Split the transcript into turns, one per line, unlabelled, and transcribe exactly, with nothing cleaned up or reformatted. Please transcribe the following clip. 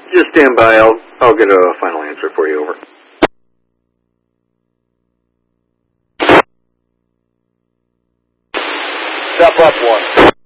Just stand by. I'll, I'll get a final answer for you. Over.
Step up one.